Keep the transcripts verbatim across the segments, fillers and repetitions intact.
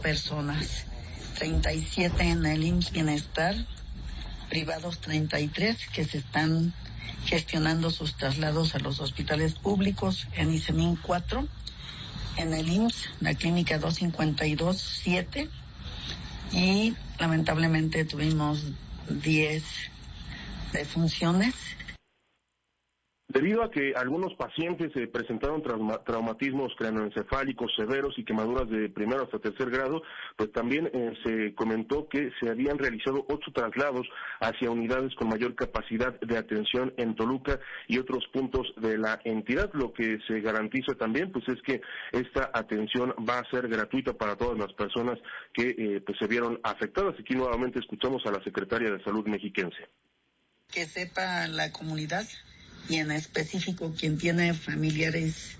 personas, treinta y siete en el I M S S Bienestar, privados treinta y tres que se están gestionando sus traslados a los hospitales públicos, en ICEMIN cuatro, en el I M S S, la clínica doscientos cincuenta y dos, siete, y lamentablemente tuvimos diez defunciones. Debido a que algunos pacientes eh, presentaron trauma, traumatismos craneoencefálicos severos y quemaduras de primero hasta tercer grado, pues también eh, se comentó que se habían realizado ocho traslados hacia unidades con mayor capacidad de atención en Toluca y otros puntos de la entidad. Lo que se garantiza también pues es que esta atención va a ser gratuita para todas las personas que eh, pues se vieron afectadas. Aquí nuevamente escuchamos a la secretaria de Salud mexiquense. Que sepa la comunidad, y en específico quien tiene familiares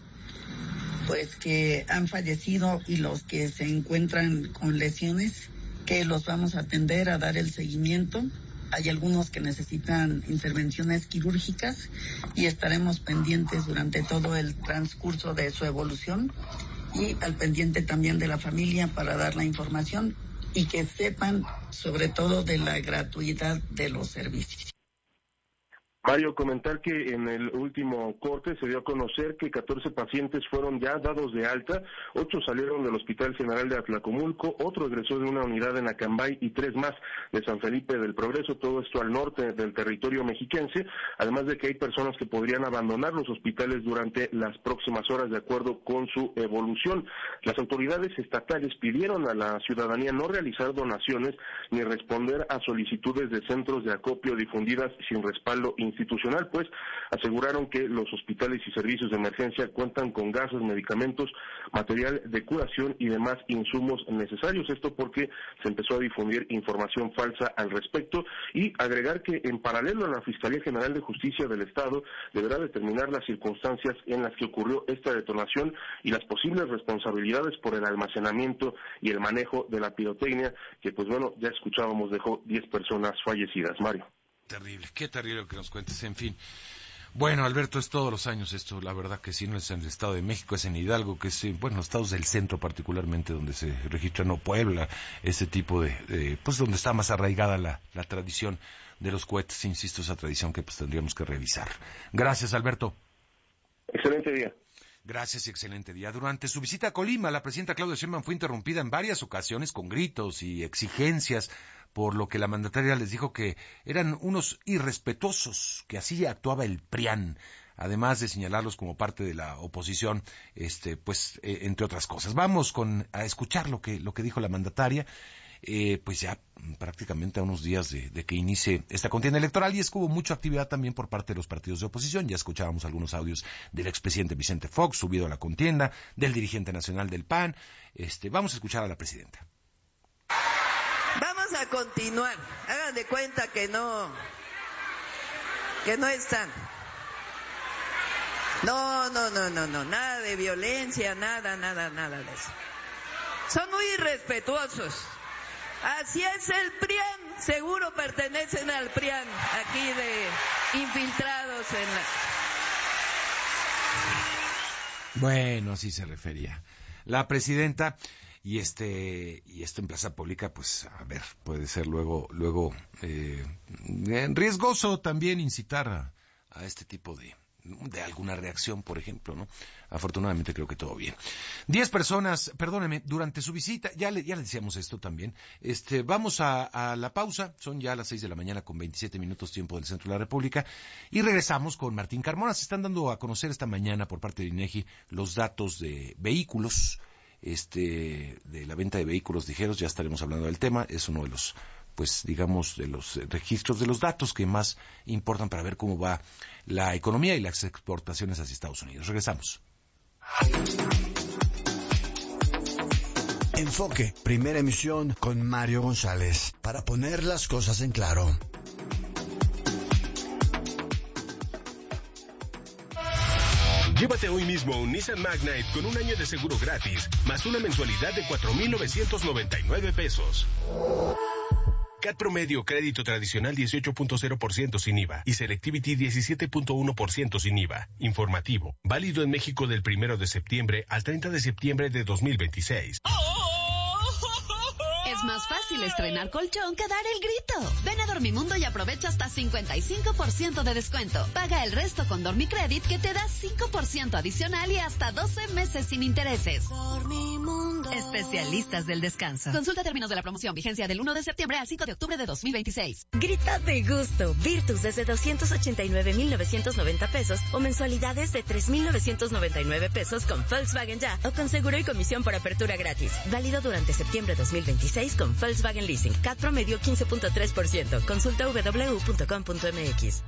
pues que han fallecido y los que se encuentran con lesiones, que los vamos a atender, a dar el seguimiento. Hay algunos que necesitan intervenciones quirúrgicas y estaremos pendientes durante todo el transcurso de su evolución y al pendiente también de la familia para dar la información y que sepan sobre todo de la gratuidad de los servicios. Mario, comentar que en el último corte se dio a conocer que catorce pacientes fueron ya dados de alta, ocho salieron del Hospital General de Atlacomulco, otro egresó de una unidad en Acambay y tres más de San Felipe del Progreso, todo esto al norte del territorio mexiquense, además de que hay personas que podrían abandonar los hospitales durante las próximas horas de acuerdo con su evolución. Las autoridades estatales pidieron a la ciudadanía no realizar donaciones ni responder a solicitudes de centros de acopio difundidas sin respaldo institucional, pues aseguraron que los hospitales y servicios de emergencia cuentan con gasas, medicamentos, material de curación y demás insumos necesarios. Esto porque se empezó a difundir información falsa al respecto y agregar que en paralelo a la Fiscalía General de Justicia del Estado deberá determinar las circunstancias en las que ocurrió esta detonación y las posibles responsabilidades por el almacenamiento y el manejo de la pirotecnia, que pues bueno, ya escuchábamos, dejó diez personas fallecidas. Mario. Terrible, qué terrible que nos cuentes, en fin. Bueno, Alberto, es todos los años esto, la verdad que sí, no es en el Estado de México, es en Hidalgo, que es, bueno, los estados del centro particularmente donde se registra, no Puebla, ese tipo de, de pues donde está más arraigada la, la tradición de los cohetes, insisto, esa tradición que pues tendríamos que revisar. Gracias, Alberto. Excelente día. Gracias y excelente día. Durante su visita a Colima, la presidenta Claudia Sheinbaum fue interrumpida en varias ocasiones con gritos y exigencias, por lo que la mandataria les dijo que eran unos irrespetuosos, que así actuaba el PRIAN, además de señalarlos como parte de la oposición, este, pues, eh, entre otras cosas. Vamos con a escuchar lo que lo que dijo la mandataria. Eh, pues ya prácticamente a unos días de, de que inicie esta contienda electoral, y es que hubo mucha actividad también por parte de los partidos de oposición. Ya escuchábamos algunos audios del expresidente Vicente Fox subido a la contienda, del dirigente nacional del P A N. Este, vamos a escuchar a la presidenta. Vamos a continuar. Hagan de cuenta que no, que no están. No, no, no, no, no, nada de violencia, nada, nada, nada de eso. Son muy irrespetuosos. Así es el PRIAN, seguro pertenecen al PRIAN, aquí de infiltrados en la... Bueno, así se refería la presidenta, y este y esto en plaza pública, pues a ver, puede ser luego luego eh, riesgoso también incitar a, a este tipo de de alguna reacción, por ejemplo, ¿no? Afortunadamente creo que todo bien. Diez personas, perdóneme, durante su visita, ya le, ya le decíamos esto también, este, vamos a, a la pausa, son ya las seis de la mañana con veintisiete minutos tiempo del centro de la República, y regresamos con Martín Carmona. Se están dando a conocer esta mañana por parte de INEGI los datos de vehículos, este, de la venta de vehículos ligeros. Ya estaremos hablando del tema, es uno de los, pues digamos, de los registros, de los datos que más importan para ver cómo va la economía y las exportaciones hacia Estados Unidos. Regresamos. Enfoque, primera emisión con Mario González, para poner las cosas en claro. Llévate hoy mismo un Nissan Magnite con un año de seguro gratis, más una mensualidad de cuatro mil novecientos noventa y nueve pesos. C A T promedio crédito tradicional dieciocho punto cero por ciento sin I V A y Selectivity diecisiete punto uno por ciento sin I V A. Informativo. Válido en México del primero de septiembre al treinta de septiembre de dos mil veintiséis. Es más fácil estrenar colchón que dar el grito. Ven a Dormimundo y aprovecha hasta cincuenta y cinco por ciento de descuento. Paga el resto con Dormicredit que te da cinco por ciento adicional y hasta doce meses sin intereses. Dormimundo. Especialistas del descanso. Consulta términos de la promoción. Vigencia del uno de septiembre al cinco de octubre de dos mil veintiséis. Grita de gusto. Virtus desde doscientos ochenta y nueve mil novecientos noventa pesos o mensualidades de tres mil novecientos noventa y nueve pesos con Volkswagen Ya o con seguro y comisión por apertura gratis. Válido durante septiembre dos mil veintiséis con Volkswagen Leasing. C A T promedio quince punto tres por ciento. Consulta doble u doble u doble u punto com punto m x.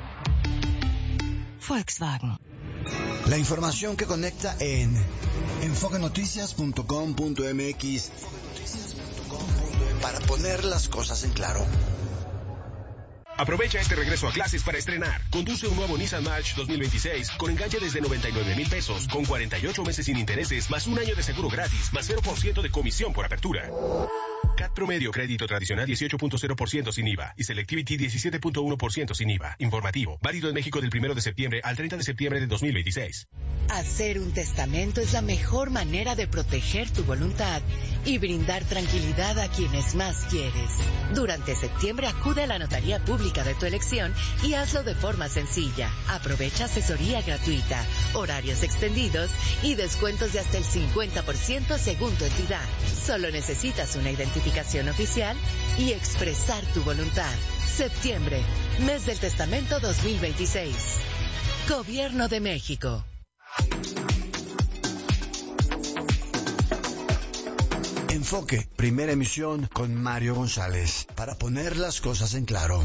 Volkswagen. La información que conecta en enfoque noticias punto com punto m x para poner las cosas en claro. Aprovecha este regreso a clases para estrenar. Conduce un nuevo Nissan March dos mil veintiséis con enganche desde noventa y nueve mil pesos, con cuarenta y ocho meses sin intereses, más un año de seguro gratis, más cero por ciento de comisión por apertura. C A T promedio, crédito tradicional dieciocho punto cero por ciento sin I V A y Selectivity diecisiete punto uno por ciento sin I V A. Informativo, válido en México del primero de septiembre al treinta de septiembre de dos mil veintiséis. Hacer un testamento es la mejor manera de proteger tu voluntad y brindar tranquilidad a quienes más quieres. Durante septiembre acude a la notaría pública de tu elección y hazlo de forma sencilla. Aprovecha asesoría gratuita, horarios extendidos y descuentos de hasta el cincuenta por ciento según tu entidad. Solo necesitas una identificación oficial y expresar tu voluntad. Septiembre, mes del testamento dos mil veintiséis. Gobierno de México. Enfoque, primera emisión con Mario González, para poner las cosas en claro.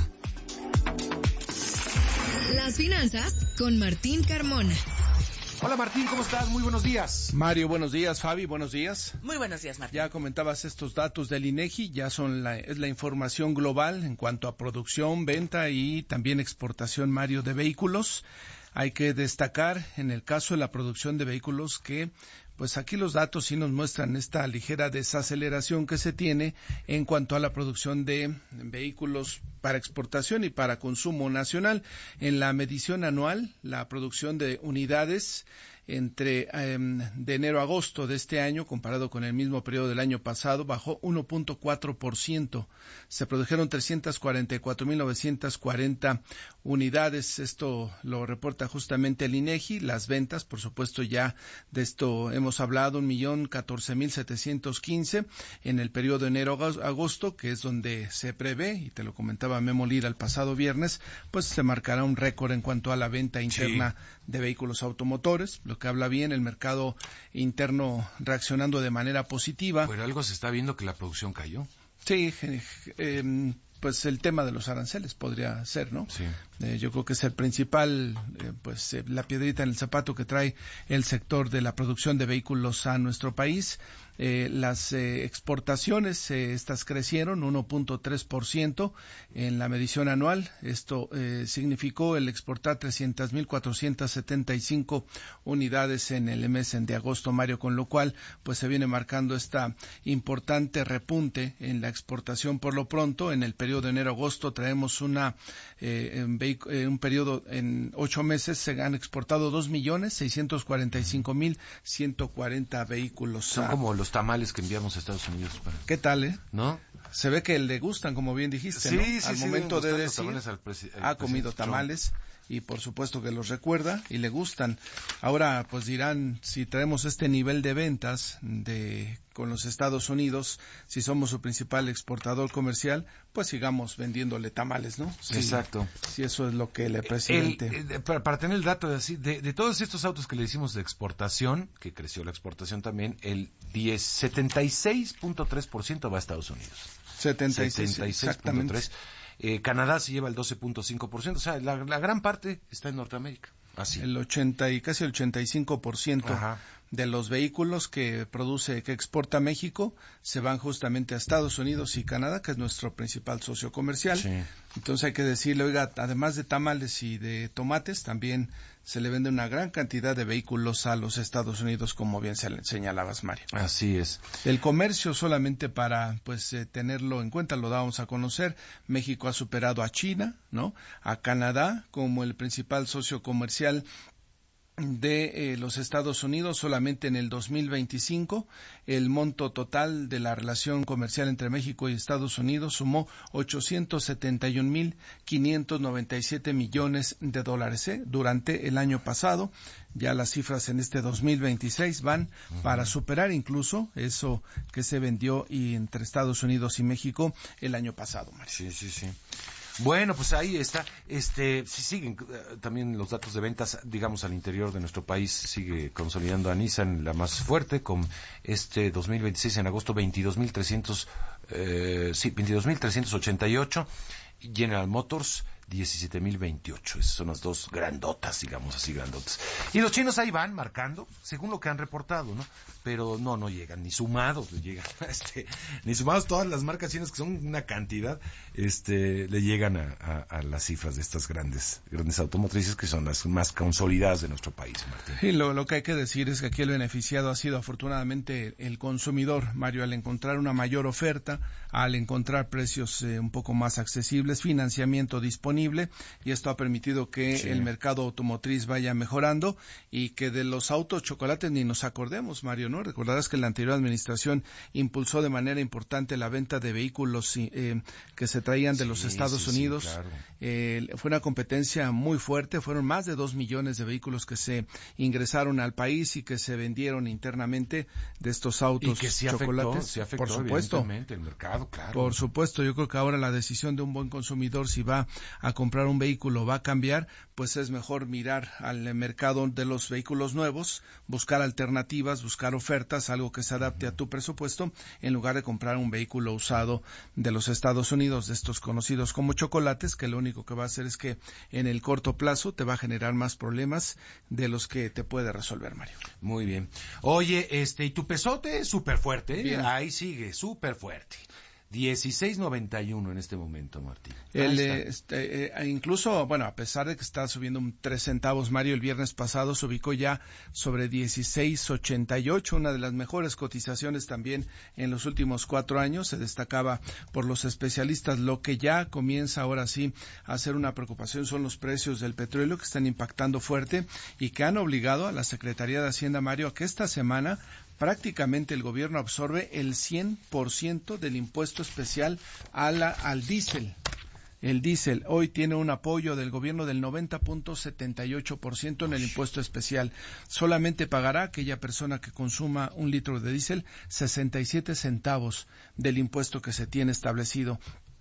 Las finanzas con Martín Carmona. Hola Martín, ¿cómo estás? Muy buenos días. Mario, buenos días. Fabi, buenos días. Muy buenos días, Martín. Ya comentabas estos datos del INEGI, ya son la, es la información global en cuanto a producción, venta y también exportación, Mario, de vehículos. Hay que destacar en el caso de la producción de vehículos que pues aquí los datos sí nos muestran esta ligera desaceleración que se tiene en cuanto a la producción de vehículos para exportación y para consumo nacional. En la medición anual, la producción de unidades entre eh, de enero a agosto de este año, comparado con el mismo periodo del año pasado, bajó uno punto cuatro por ciento. Se produjeron trescientas cuarenta y cuatro mil novecientas cuarenta unidades. Esto lo reporta justamente el INEGI. Las ventas, por supuesto, ya de esto hemos hablado, un millón catorce mil setecientos quince en el periodo de enero a agosto, que es donde se prevé, y te lo comentaba Memo Lira el pasado viernes, pues se marcará un récord en cuanto a la venta interna sí. de vehículos automotores, lo que habla bien, el mercado interno reaccionando de manera positiva. Pero algo se está viendo que la producción cayó. Sí, eh, pues el tema de los aranceles podría ser, ¿no? Sí. Eh, yo creo que es el principal, eh, pues eh, la piedrita en el zapato que trae el sector de la producción de vehículos a nuestro país. Eh, las eh, exportaciones, eh, estas crecieron uno punto tres por ciento en la medición anual. Esto eh, significó el exportar trescientas mil cuatrocientas setenta y cinco unidades en el mes de agosto, Mario, con lo cual pues se viene marcando esta importante repunte en la exportación. Por lo pronto, en el periodo de enero-agosto traemos una eh, en eh, un periodo en ocho meses se han exportado dos millones seiscientos cuarenta y cinco mil ciento cuarenta vehículos. Son a... como los tamales que enviamos a Estados Unidos. Para... ¿Qué tal, eh? ¿No? Se ve que le gustan, como bien dijiste, sí, ¿no? Sí, al sí, momento de decir, presi- ha comido tamales y por supuesto que los recuerda y le gustan. Ahora, pues dirán, si traemos este nivel de ventas de con los Estados Unidos, si somos su principal exportador comercial, pues sigamos vendiéndole tamales, ¿no? Sí, exacto. Si eso es lo que el presidente... El, eh, para, para tener el dato de, así, de, de todos estos autos que le hicimos de exportación, que creció la exportación también, el diez, setenta y seis punto tres por ciento va a Estados Unidos. setenta y seis, setenta y seis punto tres. Eh, Canadá se lleva el doce punto cinco por ciento, o sea, la, la gran parte está en Norteamérica. Así. El ochenta y casi el ochenta y cinco por ciento Ajá. de los vehículos que produce, que exporta México, se van justamente a Estados Unidos y Canadá, que es nuestro principal socio comercial. Sí. Entonces hay que decirle, oiga, además de tamales y de tomates, también se le vende una gran cantidad de vehículos a los Estados Unidos, como bien se señalabas, Mario. Así es. El comercio, solamente para pues eh, tenerlo en cuenta, lo dábamos a conocer, México ha superado a China, ¿no? A Canadá como el principal socio comercial de eh, los Estados Unidos. Solamente en el dos mil veinticinco el monto total de la relación comercial entre México y Estados Unidos sumó ochocientos setenta y un mil quinientos noventa y siete millones de dólares. ¿eh? Durante el año pasado, ya las cifras en este dos mil veintiséis van uh-huh. para superar incluso eso que se vendió y entre Estados Unidos y México el año pasado, Mario. Sí, sí, sí. Bueno, pues ahí está. Este, si siguen uh, también los datos de ventas, digamos, al interior de nuestro país, sigue consolidando a Nissan la más fuerte, con este dos mil veintiséis en agosto veintidós mil trescientos, eh, sí, veintidós mil trescientos ochenta y ocho, General Motors diecisiete mil veintiocho. Esas son las dos grandotas, digamos así, grandotas. Y los chinos ahí van marcando, según lo que han reportado, ¿no? Pero no, no llegan, ni sumados le llegan, este, ni sumados todas las marcas chinas, que son una cantidad, este, le llegan a, a, a las cifras de estas grandes, grandes automotrices, que son las más consolidadas de nuestro país, Martín. Y lo, lo que hay que decir es que aquí el beneficiado ha sido afortunadamente el consumidor, Mario, al encontrar una mayor oferta, al encontrar precios eh, un poco más accesibles, financiamiento disponible, y esto ha permitido que sí. el mercado automotriz vaya mejorando y que de los autos chocolates ni nos acordemos, Mario, ¿no? Recordarás que la anterior administración impulsó de manera importante la venta de vehículos eh, que se traían de sí, los Estados sí, Unidos. Sí, claro. eh, fue una competencia muy fuerte, fueron más de dos millones de vehículos que se ingresaron al país y que se vendieron internamente de estos autos y que sí chocolates. Afectó, sí afectó, por supuesto, el mercado, claro. Por supuesto, yo creo que ahora la decisión de un buen consumidor, si va a comprar un vehículo, va a cambiar, pues es mejor mirar al mercado de los vehículos nuevos, buscar alternativas, buscar ofertas, algo que se adapte a tu presupuesto, en lugar de comprar un vehículo usado de los Estados Unidos, de estos conocidos como chocolates, que lo único que va a hacer es que en el corto plazo te va a generar más problemas de los que te puede resolver, Mario. Muy bien. Oye, este, y tu pesote es súper fuerte, ¿eh? Ahí sigue, súper fuerte. dieciséis noventa y uno en este momento, Martín. El, este, eh, incluso, bueno, a pesar de que está subiendo un tres centavos, Mario, el viernes pasado se ubicó ya sobre dieciséis ochenta y ocho, una de las mejores cotizaciones también en los últimos cuatro años. Se destacaba por los especialistas. Lo que ya comienza ahora sí a ser una preocupación son los precios del petróleo, que están impactando fuerte y que han obligado a la Secretaría de Hacienda, Mario, a que esta semana prácticamente el gobierno absorbe el cien por ciento del impuesto especial a la, al diésel. El diésel hoy tiene un apoyo del gobierno del noventa punto setenta y ocho por ciento en el impuesto especial. Solamente pagará aquella persona que consuma un litro de diésel sesenta y siete centavos del impuesto que se tiene establecido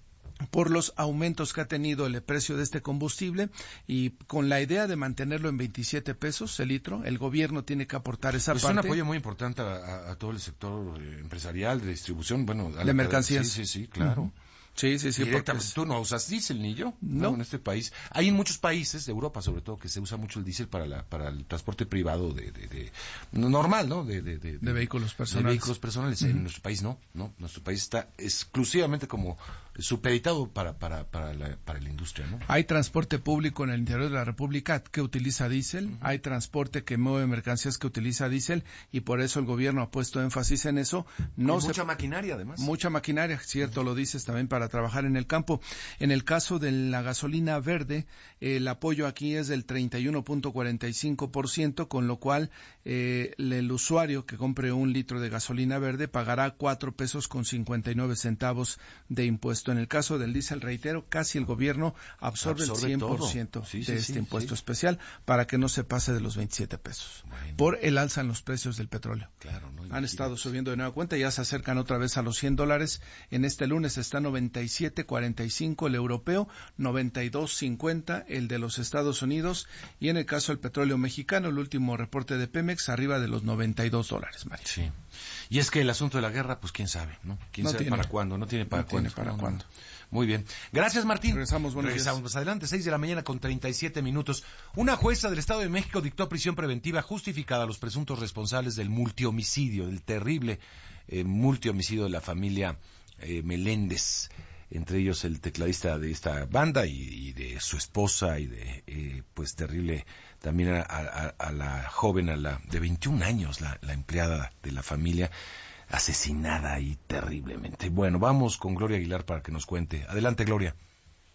por los aumentos que ha tenido el precio de este combustible, y con la idea de mantenerlo en veintisiete pesos el litro, el gobierno tiene que aportar esa pues parte. Es un apoyo muy importante a, a todo el sector empresarial de distribución, bueno, a de mercancías. Sí, sí, sí, claro. Uh-huh. Sí, sí, sí. Porque tú no usas diésel ni yo, no. no, en este país. Hay en muchos países de Europa, sobre todo, que se usa mucho el diésel para la para el transporte privado de, de, de normal, ¿no? De, de, de, de vehículos personales. De vehículos personales. Uh-huh. En nuestro país no, no. Nuestro país está exclusivamente como supeditado para para para la, para la industria, ¿no? Hay transporte público en el interior de la República que utiliza diésel, uh-huh. hay transporte que mueve mercancías que utiliza diésel, y por eso el gobierno ha puesto énfasis en eso. No se... mucha se... maquinaria, además. Mucha maquinaria, cierto, uh-huh. lo dices también, para trabajar en el campo. En el caso de la gasolina verde, eh, el apoyo aquí es del treinta y uno punto cuarenta y cinco por ciento, con lo cual eh, el usuario que compre un litro de gasolina verde pagará cuatro pesos con cincuenta y nueve centavos de impuesto. En el caso del diésel, reitero, casi el gobierno absorbe, absorbe el cien por ciento sí, de sí, este sí, impuesto sí. especial, para que no se pase de los veintisiete pesos. Bueno. Por el alza en los precios del petróleo. Claro, no, han estado subiendo de nueva cuenta, ya se acercan otra vez a los cien dólares. En este lunes está noventa y siete cuarenta y cinco el europeo, noventa y dos cincuenta el de los Estados Unidos, y en el caso del petróleo mexicano, el último reporte de Pemex, arriba de los noventa y dos dólares, Mario. Sí. Y es que el asunto de la guerra, pues quién sabe, ¿no? ¿Quién no sabe tiene, para cuándo? No tiene para no cuándo. Tiene para no, cuándo. No. Muy bien. Gracias, Martín. Regresamos, buenos Regresamos días. más adelante, seis de la mañana con treinta y siete minutos. Una jueza del Estado de México dictó prisión preventiva justificada a los presuntos responsables del multihomicidio, del terrible eh, multihomicidio de la familia eh, Meléndez. Entre ellos el tecladista de esta banda y, y de su esposa, y de, eh, pues, terrible también a, a, a la joven, a la de veintiún años, la, la empleada de la familia, asesinada ahí terriblemente. Bueno, vamos con Gloria Aguilar para que nos cuente. Adelante, Gloria.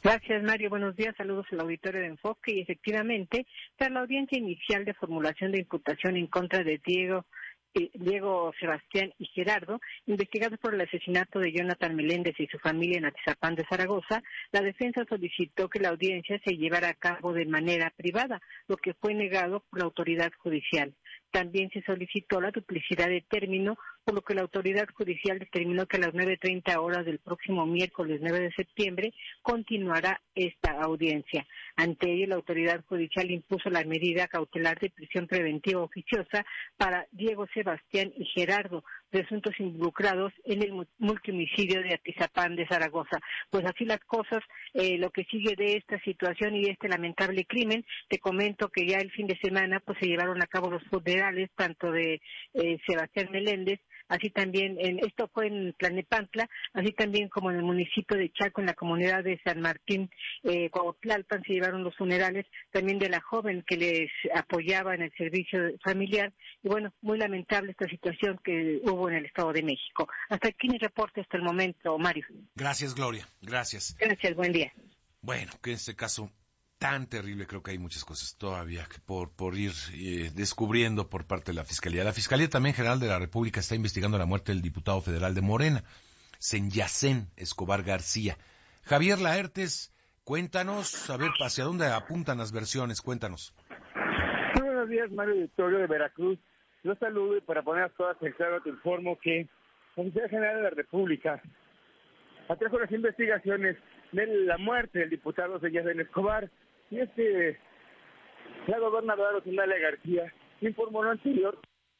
Gracias, Mario. Buenos días. Saludos al auditorio de Enfoque. Y efectivamente, tras la audiencia inicial de formulación de imputación en contra de Diego eh, Diego Sebastián y Gerardo, investigados por el asesinato de Jonathan Meléndez y su familia en Atizapán de Zaragoza, la defensa solicitó que la audiencia se llevara a cabo de manera privada, lo que fue negado por la autoridad judicial. También se solicitó la duplicidad de término, por lo que la autoridad judicial determinó que a las nueve treinta horas del próximo miércoles nueve de septiembre continuará esta audiencia. Ante ello, la autoridad judicial impuso la medida cautelar de prisión preventiva oficiosa para Diego Sebastián y Gerardo, presuntos involucrados en el multihomicidio de Atizapán de Zaragoza. Pues así las cosas, eh, lo que sigue de esta situación y de este lamentable crimen, te comento que ya el fin de semana pues se llevaron a cabo los funerales tanto de eh, Sebastián Meléndez, así también, en, esto fue en Tlalnepantla, así también como en el municipio de Chaco, en la comunidad de San Martín, eh, Cuautlalpan, se llevaron los funerales también de la joven que les apoyaba en el servicio familiar, y bueno, muy lamentable esta situación que hubo en el Estado de México. Hasta aquí mi reporte hasta el momento, Mario. Gracias, Gloria, gracias. Gracias, buen día. Bueno, que en este caso tan terrible, creo que hay muchas cosas todavía que por, por ir eh, descubriendo por parte de la Fiscalía. La Fiscalía también General de la República está investigando la muerte del diputado federal de Morena, Senyacén Escobar García. Javier Laertes, cuéntanos, a ver, hacia dónde apuntan las versiones, cuéntanos. Muy buenos días, Mario Victorio de Veracruz. Los saludo y para poner las cosas en claro te informo que la Fiscalía General de la República atrajo las investigaciones de la muerte del diputado Senyacén Escobar. Y es que la gobernadora Rosinalia García informó lo anterior.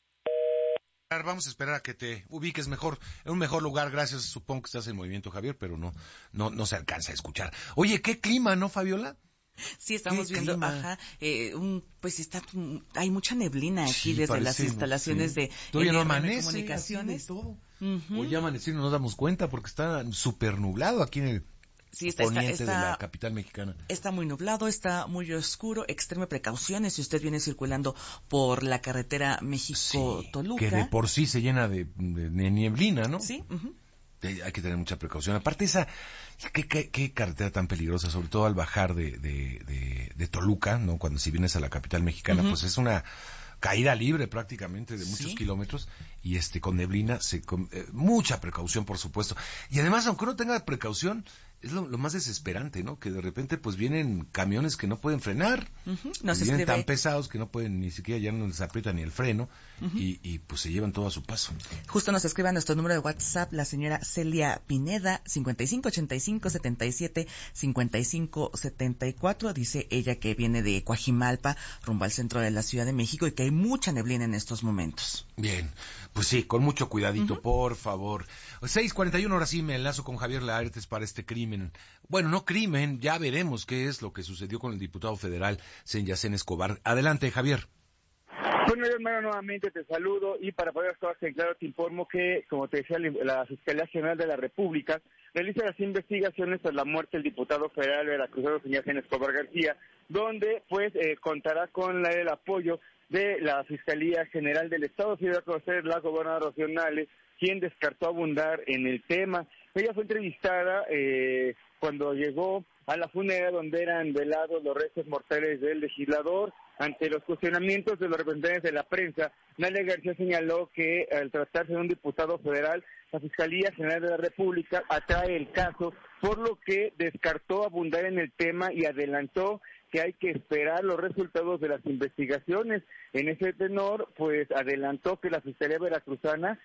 Vamos a esperar a que te ubiques mejor, en un mejor lugar, gracias, supongo que estás en movimiento, Javier, pero no, no, no se alcanza a escuchar. Oye, ¿qué clima, no, Fabiola? Sí, estamos viendo, clima? ajá, eh, un, pues está, hay mucha neblina aquí sí, desde parece, las instalaciones sí. de Todavía no amanece, comunicaciones. Todo. Uh-huh. Hoy ya amaneció, no nos damos cuenta porque está súper nublado aquí en el Sí, está, poniente está, está, de la capital mexicana. Está muy nublado, está muy oscuro, extreme precauciones si usted viene circulando por la carretera México-Toluca. Sí, que de por sí se llena de, de, de nieblina, ¿no? Sí. Uh-huh. Hay que tener mucha precaución. Aparte esa, qué, qué, qué carretera tan peligrosa, sobre todo al bajar de, de, de, de Toluca, ¿no? Cuando si vienes a la capital mexicana, uh-huh. pues es una caída libre prácticamente de muchos sí. kilómetros y este con neblina, se, con, eh, mucha precaución por supuesto. Y además, aunque uno tenga precaución, es lo, lo más desesperante, ¿no? Que de repente pues vienen camiones que no pueden frenar, uh-huh. no se vienen escribe... tan pesados que no pueden ni siquiera, ya no les aprieta ni el freno, uh-huh. y, y pues se llevan todo a su paso. Justo nos escribe a nuestro número de WhatsApp la señora Celia Pineda, cincuenta y cinco ochenta y cinco setenta y siete cincuenta y cinco setenta y cuatro, dice ella que viene de Coajimalpa rumbo al centro de la Ciudad de México y que hay mucha neblina en estos momentos. Bien, pues sí, con mucho cuidadito, uh-huh. por favor. seis cuarenta y uno, ahora sí me enlazo con Javier Laertes para este crimen. Bueno, no crimen, ya veremos qué es lo que sucedió con el diputado federal Senyacén Escobar. Adelante, Javier. Bueno, yo, hermano, nuevamente te saludo y para poder estar en claro te informo que, como te decía, la Fiscalía General de la República realiza las investigaciones tras la muerte del diputado federal veracruzano Senyacén Escobar García, donde pues eh, contará con el apoyo de la Fiscalía General del Estado. Se dio a conocer la gobernadora Rosinalia, quien descartó abundar en el tema. Ella fue entrevistada eh, cuando llegó a la funeraria donde eran velados los restos mortales del legislador. Ante los cuestionamientos de los representantes de la prensa, Nalia García señaló que al tratarse de un diputado federal, la Fiscalía General de la República atrae el caso, por lo que descartó abundar en el tema y adelantó que hay que esperar los resultados de las investigaciones. En ese tenor, pues adelantó que la Fiscalía Veracruzana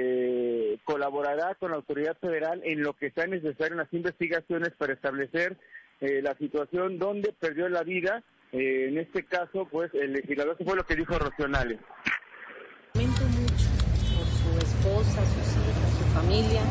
eh, colaborará con la autoridad federal en lo que sea necesario en las investigaciones para establecer eh, la situación donde perdió la vida, eh, en este caso, pues el legislador. Eso fue lo que dijo Rosinalia. Lamento mucho por su esposa, sus hijas, su familia,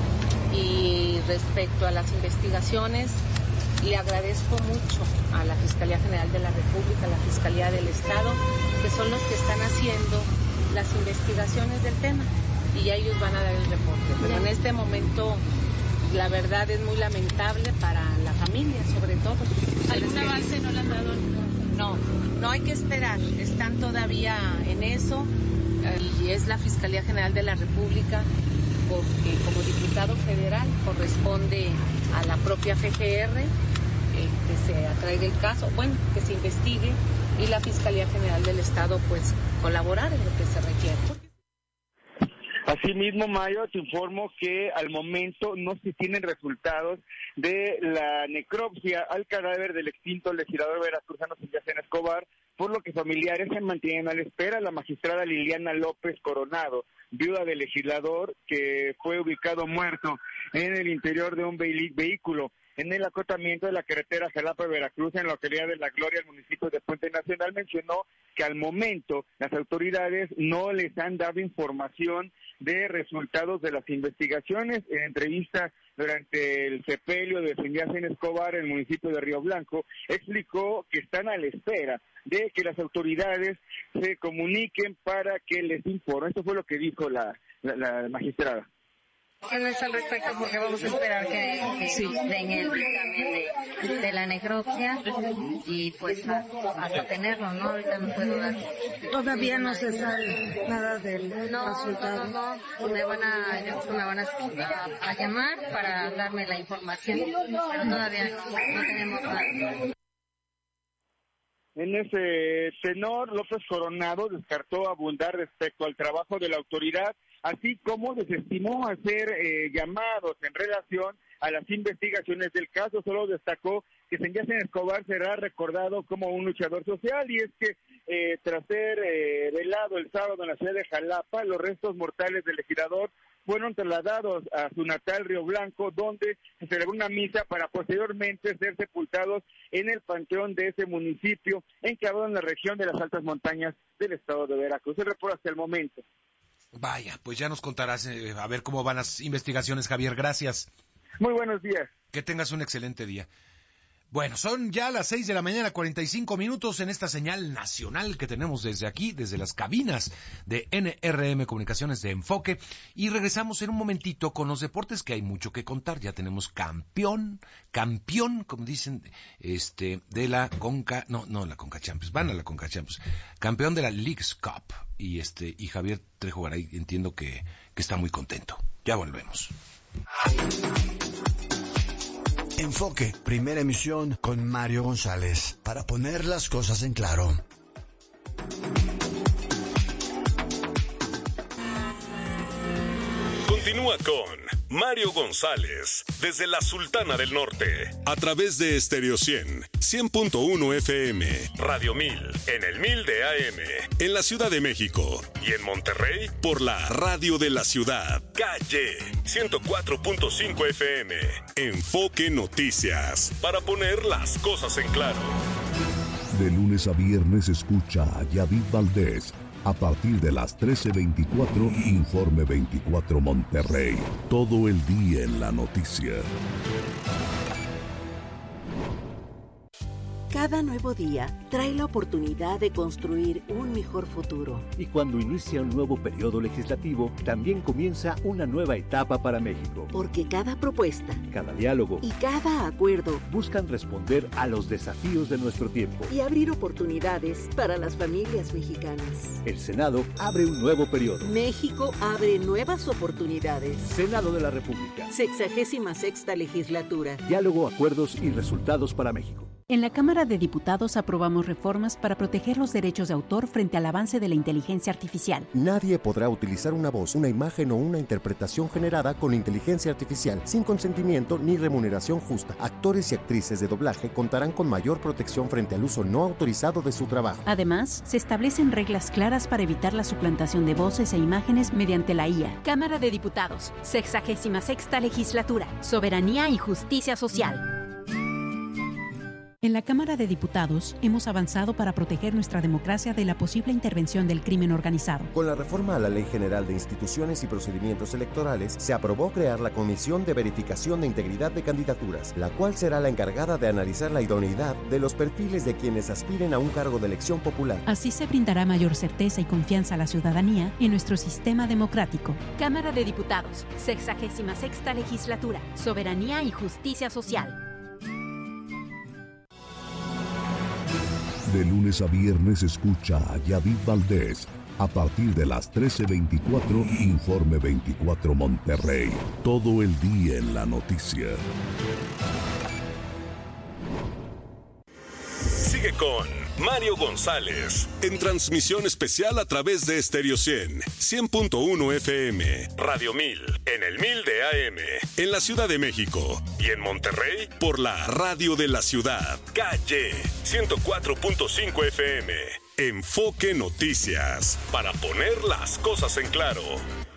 y respecto a las investigaciones, le agradezco mucho a la Fiscalía General de la República, a la Fiscalía del Estado, que son los que están haciendo las investigaciones del tema y ya ellos van a dar el reporte. Pero en este momento, la verdad es muy lamentable para la familia, sobre todo. ¿Algún avance no le han dado? No, no hay que esperar, están todavía en eso y es la Fiscalía General de la República, porque como diputado federal corresponde a la propia F G R eh, que se atraiga el caso, bueno, que se investigue y la Fiscalía General del Estado pues colaborar en lo que se requiere. Asimismo, Mayo, te informo que al momento no se tienen resultados de la necropsia al cadáver del extinto legislador veracruzano Sebastián Escobar, por lo que familiares se mantienen a la espera. La magistrada Liliana López Coronado, viuda del legislador que fue ubicado muerto en el interior de un vehículo en el acotamiento de la carretera Jalapa-Veracruz, en la localidad de La Gloria, el municipio de Puente Nacional, mencionó que al momento las autoridades no les han dado información de resultados de las investigaciones. En entrevista durante el sepelio de Sebastián Escobar en el municipio de Río Blanco, explicó que están a la espera de que las autoridades se comuniquen para que les informen. Esto fue lo que dijo la, la, la magistrada. No es al respecto porque vamos a esperar que, que sí. nos den el dictamen de, de la necropsia y pues a, hasta tenerlo, ¿no? Ahorita no puedo dar. Todavía no se sabe nada del no, resultado. No, no, no, me van a, yo creo que me van a, a, a llamar para darme la información, pero todavía no tenemos nada. En ese tenor, López Coronado descartó abundar respecto al trabajo de la autoridad, así como desestimó hacer eh, llamados en relación a las investigaciones del caso. Solo destacó que Sebastián Escobar será recordado como un luchador social, y es que eh, tras ser eh, velado el sábado en la ciudad de Jalapa, los restos mortales del legislador fueron trasladados a su natal Río Blanco, donde se celebró una misa para posteriormente ser sepultados en el panteón de ese municipio, enclavado en la región de las altas montañas del estado de Veracruz. Se reporta hasta el momento. Vaya, pues ya nos contarás eh, a ver cómo van las investigaciones, Javier. Gracias. Muy buenos días. Que tengas un excelente día. Bueno, son ya las seis de la mañana, cuarenta y cinco minutos en esta señal nacional que tenemos desde aquí, desde las cabinas de N R M Comunicaciones de Enfoque, y regresamos en un momentito con los deportes, que hay mucho que contar. Ya tenemos campeón, campeón, como dicen, este, de la Conca, no, no la Conca Champions, van a la Conca Champions, campeón de la Leagues Cup, y este, y Javier Trejo Garay, entiendo que, que está muy contento. Ya volvemos. Enfoque, primera emisión con Mario González, para poner las cosas en claro. Continúa con Mario González, desde la Sultana del Norte, a través de Stereo cien, cien punto uno F M, Radio mil, en el mil de A M, en la Ciudad de México, y en Monterrey, por la Radio de la Ciudad, Calle, ciento cuatro punto cinco F M, Enfoque Noticias, para poner las cosas en claro. De lunes a viernes escucha a Yadid Valdés. A partir de las trece veinticuatro, Informe veinticuatro Monterrey. Todo el día en la noticia. Cada nuevo día trae la oportunidad de construir un mejor futuro. Y cuando inicia un nuevo periodo legislativo, también comienza una nueva etapa para México. Porque cada propuesta, cada diálogo y cada acuerdo buscan responder a los desafíos de nuestro tiempo y abrir oportunidades para las familias mexicanas. El Senado abre un nuevo periodo. México abre nuevas oportunidades. Senado de la República. Sexagésima sexta legislatura. Diálogo, acuerdos y resultados para México. En la Cámara de Diputados aprobamos reformas para proteger los derechos de autor frente al avance de la inteligencia artificial. Nadie podrá utilizar una voz, una imagen o una interpretación generada con inteligencia artificial sin consentimiento ni remuneración justa. Actores y actrices de doblaje contarán con mayor protección frente al uso no autorizado de su trabajo. Además, se establecen reglas claras para evitar la suplantación de voces e imágenes mediante la I A. Cámara de Diputados, sexagésima sexta legislatura, soberanía y justicia social. En la Cámara de Diputados hemos avanzado para proteger nuestra democracia de la posible intervención del crimen organizado. Con la reforma a la Ley General de Instituciones y Procedimientos Electorales, se aprobó crear la Comisión de Verificación de Integridad de Candidaturas, la cual será la encargada de analizar la idoneidad de los perfiles de quienes aspiren a un cargo de elección popular. Así se brindará mayor certeza y confianza a la ciudadanía en nuestro sistema democrático. Cámara de Diputados, sexagésima sexta legislatura, soberanía y justicia social. De lunes a viernes escucha a Yadid Valdés. A partir de las trece veinticuatro, Informe veinticuatro Monterrey. Todo el día en la noticia. Sigue con Mario González en transmisión especial a través de Stereo cien, cien punto uno F M, Radio mil, en el mil de A M, en la Ciudad de México y en Monterrey por la Radio de la Ciudad, Calle ciento cuatro punto cinco F M. Enfoque Noticias, para poner las cosas en claro.